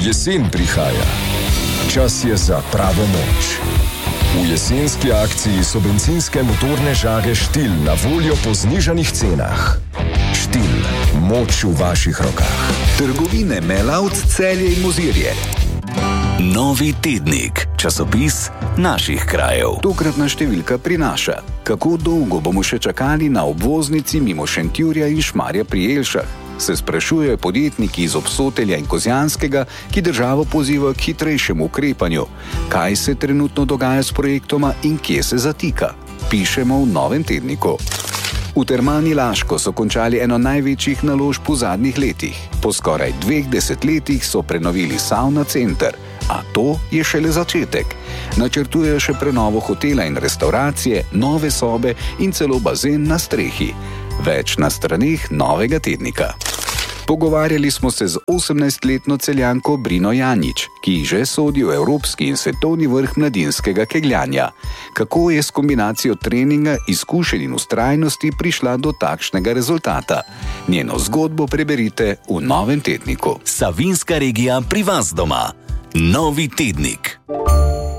Jesen prihaja. Čas je za pravo moč. V jesenski akciji so bencinske motorne žage Štil na voljo po znižanih cenah. Štil, moč v vaših rokah. Trgovine Melavc, Celje in Mozirje. Novi tednik, časopis naših krajev. Tokratna številka prinaša: kako dolgo bomo še čakali na obvoznici mimo Šentjurja in Šmarja pri Jelšah? Se sprašujejo podjetniki iz Obsotelja in Kozjanskega, ki državo pozivajo k hitrejšemu ukrepanju. Kaj se trenutno dogaja s projektoma in kje se zatika? Pišemo v Novem tedniku. V Termani Laško so končali eno največjih naložb v zadnjih letih. Po skoraj 2 desetletjih so prenovili savna center, a to je šele začetek. Načrtujejo še prenovo hotela in restauracije, nove sobe in celo bazen na strehi. Več na straneh Novega tednika. Pogovarjali smo se z 18-letno Celjanko Brino Janjič, ki že sodi v evropski in svetovni vrh mladinskega kegljanja. Kako je s kombinacijo treninga, izkušenj in vztrajnosti prišla do takšnega rezultata? Njeno zgodbo preberite v Novem tedniku. Savinjska regija pri vas doma. Novi tednik.